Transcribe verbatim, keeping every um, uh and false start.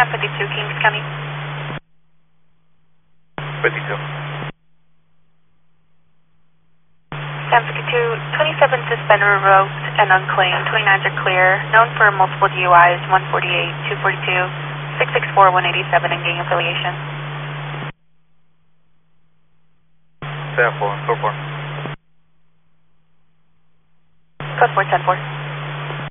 San fifty-two, Kings County. fifty-two. San fifty-two, twenty-seven suspended, revoked, and unclaimed. twenty-nines are clear. Known for multiple D U Is, one forty-eight, two forty-two, six sixty-four, one eighty-seven, and gang affiliation. ten four, four four. Code four ten four.